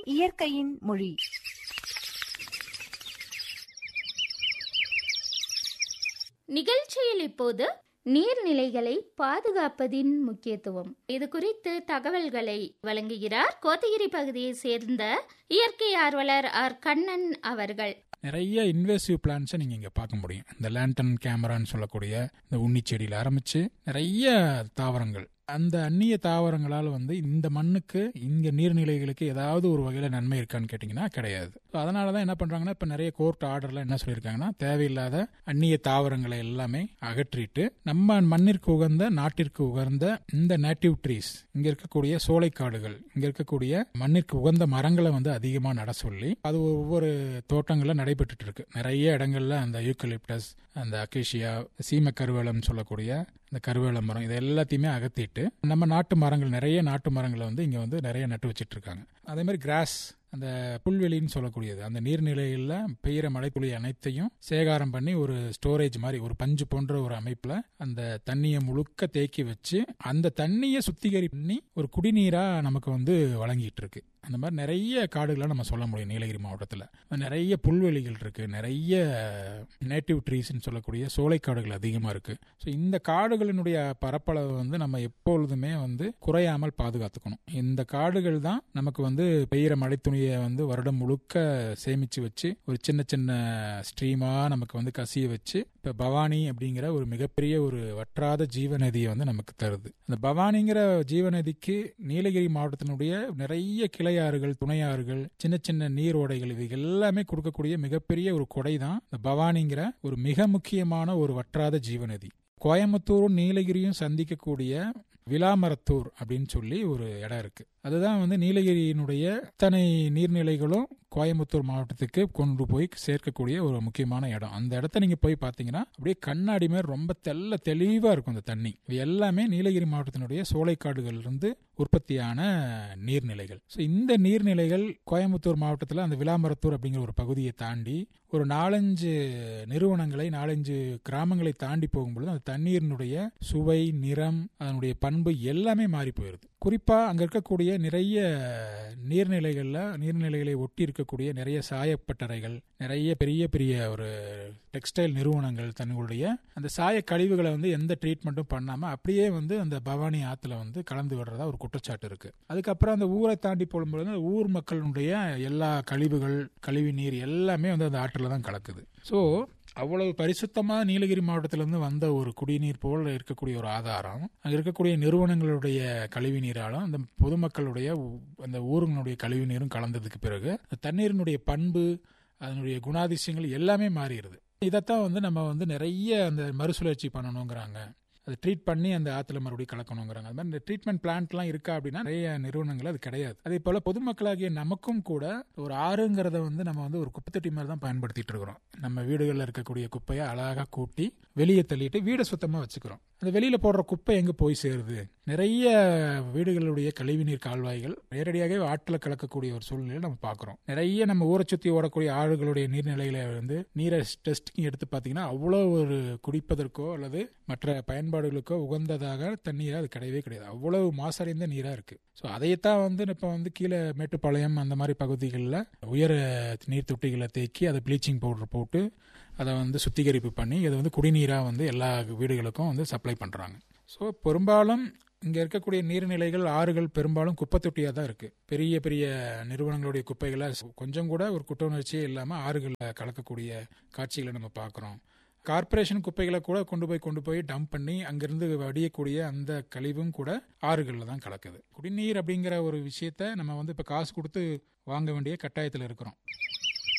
இயற்கையின் மொழி. நிகழ்ச்சியில் இப்போது நீர்நிலைகளை பாதுகாப்பதின் முக்கியத்துவம் இது குறித்து தகவல்களை வழங்குகிறார் கோத்தகிரி பகுதியை சேர்ந்த இயற்கை ஆர்வலர் ஆர் கண்ணன் அவர்கள். நிறைய இன்வேசிவ் பிளான்ட்ஸை நீங்கள் இங்கே பார்க்க முடியும். இந்த லேண்டன் கேமரான்னு சொல்லக்கூடிய இந்த உண்ணி செடியில் ஆரம்பித்து நிறைய தாவரங்கள், அந்த அந்நிய தாவரங்களால் இந்த மண்ணுக்கு இங்கே நீர்நிலைகளுக்கு ஏதாவது ஒரு வகையில் நன்மை இருக்கான்னு கேட்டிங்கன்னா கிடையாது. அதனால தான் என்ன பண்ணுறாங்கன்னா, இப்போ நிறைய கோர்ட் ஆர்டரில் என்ன சொல்லியிருக்காங்கன்னா, தேவையில்லாத அந்நிய தாவரங்களை எல்லாமே அகற்றிட்டு நம்ம மண்ணிற்கு உகந்த நாட்டிற்கு உகந்த இந்த நேட்டிவ் ட்ரீஸ், இங்கே இருக்கக்கூடிய சோலைக்காடுகள், இங்கே இருக்கக்கூடிய மண்ணிற்கு உகந்த மரங்களை அதிகமாக நட சொல்லி அது ஒவ்வொரு தோட்டங்களில் நடைபெற்று இருக்கு. நிறைய இடங்கள்ல அந்த யூக்கலிப்டஸ், அந்த அகேஷியா, சீம கருவேலம் சொல்லக்கூடிய இந்த கருவேல மரம், இது எல்லாத்தையுமே அகத்திட்டு நம்ம நாட்டு மரங்கள், நிறைய நாட்டு மரங்களை இங்க நிறைய நட்டு வச்சிட்டு இருக்காங்க. அதே மாதிரி கிராஸ், அந்த புல்வெளின்னு சொல்லக்கூடியது, அந்த நீர்நிலைகளில் பெய்கிற மழைத்துளி அனைத்தையும் சேகாரம் பண்ணி ஒரு ஸ்டோரேஜ் மாதிரி ஒரு பஞ்சு போன்ற ஒரு அமைப்புல அந்த தண்ணியை முழுக்க தேக்கி வச்சு அந்த தண்ணியை சுத்திகரி பண்ணி ஒரு குடிநீரா நமக்கு வழங்கிட்டு இருக்கு. அந்த மாதிரி நிறைய காடுகளை நம்ம சொல்ல முடியும். நீலகிரி மாவட்டத்தில் நிறைய புல்வெளிகள் இருக்கு, நிறைய நேட்டிவ் ட்ரீஸ்ன்னு சொல்லக்கூடிய சோலைக்காடுகள் அதிகமாக இருக்கு. ஸோ இந்த காடுகளினுடைய பரப்பளவு நம்ம எப்பொழுதுமே குறையாமல் பாதுகாத்துக்கணும். இந்த காடுகள் தான் நமக்கு பெய்கிற மழைத்துணியை வருடம் முழுக்க சேமிச்சு வச்சு ஒரு சின்ன சின்ன ஸ்ட்ரீமா நமக்கு கசிய வச்சு இப்ப பவானி அப்படிங்கிற ஒரு மிகப்பெரிய ஒரு வற்றாத ஜீவநதியை நமக்கு தருது. அந்த பவானிங்கிற ஜீவநதிக்கு நீலகிரி மாவட்டத்தினுடைய நிறைய கிளையாறுகள், துணையாறுகள், சின்ன சின்ன நீரோடைகள், இது எல்லாமே கொடுக்கக்கூடிய மிகப்பெரிய ஒரு கொடை தான் இந்த பவானிங்கிற ஒரு மிக முக்கியமான ஒரு வற்றாத ஜீவநதி. கோயம்புத்தூரும் நீலகிரியும் சந்திக்கக்கூடிய விலாமரத்தூர் அப்படின்னு சொல்லி ஒரு இடம் இருக்கு. அதுதான் நீலகிரியினுடைய அத்தனை நீர்நிலைகளும் கோயம்புத்தூர் மாவட்டத்துக்கு கொண்டு போய் சேர்க்கக்கூடிய ஒரு முக்கியமான இடம். அந்த இடத்த நீங்க போய் பாத்தீங்கன்னா அப்படியே கண்ணாடி மாதிரி ரொம்ப தெளிவா இருக்கும் அந்த தண்ணி. இது எல்லாமே நீலகிரி மாவட்டத்தினுடைய சோலைக்காடுகள் இருந்து உற்பத்தியான நீர்நிலைகள். ஸோ இந்த நீர்நிலைகள் கோயம்புத்தூர் மாவட்டத்தில் அந்த விலாமரத்தூர் அப்படிங்கிற ஒரு பகுதியை தாண்டி ஒரு 4-5 நிறுவனங்களை, 4-5 கிராமங்களை தாண்டி போகும்பொழுது அந்த தண்ணீரினுடைய சுவை, நிறம், அதனுடைய பண்பு எல்லாமே மாறி போயிருது. குறிப்பா அங்க இருக்கக்கூடிய நிறைய நீர்நிலைகளை ஒட்டி இருக்கக்கூடிய நிறைய சாயப்பட்டறைகள், நிறைய பெரிய பெரிய ஒரு டெக்ஸ்டைல் நிறுவனங்கள் தன்னுடைய அந்த சாய கழிவுகளை எந்த ட்ரீட்மெண்ட்டும் பண்ணாம அப்படியே அந்த பவானி ஆத்துல கலந்து விடுறதா ஒரு குற்றச்சாட்டு இருக்கு. அதுக்கப்புறம் அந்த ஊரை தாண்டி போகும்பொழுது அந்த ஊர் மக்களுடைய எல்லா கழிவுகள், கழிவு நீர் எல்லாமே அந்த ஆற்றுல தான் கலக்குது. ஸோ அவ்வளவு பரிசுத்தமா நீலகிரி மாவட்டத்திலிருந்து வந்த ஒரு குடிநீர் போல இருக்கக்கூடிய ஒரு ஆதாரம் அங்க இருக்கக்கூடிய நிறுவனங்களுடைய கழிவு நீராலும் அந்த பொதுமக்களுடைய அந்த ஊருங்களுடைய கழிவு நீரும் கலந்ததுக்கு பிறகு தண்ணீரினுடைய பண்பு, அதனுடைய குணாதிசயங்கள் எல்லாமே மாறிடுது. இதைத்தான் நம்ம நிறைய அந்த மறுசுழற்சி பண்ணணுங்கிறாங்க, அதை ட்ரீட் பண்ணி அந்த ஆத்துல மறுபடியும் கலக்கணுங்கிறாங்க. அது மாதிரி இந்த ட்ரீட்மெண்ட் பிளான்ட்லாம் இருக்கா அப்படின்னா நிறைய நிறுவனங்கள் அது கிடையாது. அதே போல பொதுமக்களாகிய நமக்கும் கூட ஒரு ஆறுங்கிறத நம்ம ஒரு குப்பை தொட்டி மாதிரி தான் பயன்படுத்திட்டு இருக்கிறோம். நம்ம வீடுகளில் இருக்கக்கூடிய குப்பையை அழகாக கூட்டி வெளியே தள்ளிட்டு வீடை சுத்தமா வச்சுக்கிறோம். அந்த வெளியில போடுற குப்பை எங்க போய் சேருது? நிறைய வீடுகளுடைய கழிவுநீர் கால்வாய்கள் நேரடியாகவே ஆற்றுல கலக்கக்கூடிய ஒரு சூழ்நிலையை நம்ம பார்க்கிறோம். நிறைய நம்ம ஊரை சுற்றி ஓடக்கூடிய ஆறுகளுடைய நீர்நிலைகளை நீரை டெஸ்டிங் எடுத்து பார்த்தீங்கன்னா அவ்வளோ ஒரு குடிப்பதற்கோ அல்லது மற்ற பயன்பாடுகளுக்கோ உகந்ததாக தண்ணீரை அது கிடையவே கிடையாது. அவ்வளவு மாசடைந்த நீரா இருக்கு. ஸோ அதைத்தான் இப்போ கீழே மேட்டுப்பாளையம் அந்த மாதிரி பகுதிகளில் உயர நீர் தொட்டிகளை தேக்கி அதை ப்ளீச்சிங் பவுடர் போட்டு அதை சுத்திகரிப்பு பண்ணி அதை குடிநீராக எல்லா வீடுகளுக்கும் சப்ளை பண்ணுறாங்க. ஸோ பெரும்பாலும் இங்கே இருக்கக்கூடிய நீர்நிலைகள், ஆறுகள் பெரும்பாலும் குப்பை தொட்டியாக தான் இருக்குது. பெரிய பெரிய நிறுவனங்களுடைய குப்பைகளை கொஞ்சம் கூட ஒரு குற்ற உணர்ச்சியே இல்லாமல் ஆறுகளில் கலக்கக்கூடிய காட்சிகளை நம்ம பார்க்குறோம். கார்பரேஷன் குப்பைகளை கூட கொண்டு போய் டம்ப் பண்ணி அங்கிருந்து வடியக்கூடிய அந்த கழிவும் கூட ஆறுகளில் தான் கலக்குது. குடிநீர் அப்படிங்கிற ஒரு விஷயத்த நம்ம இப்போ காசு கொடுத்து வாங்க வேண்டிய கட்டாயத்தில் இருக்கிறோம்.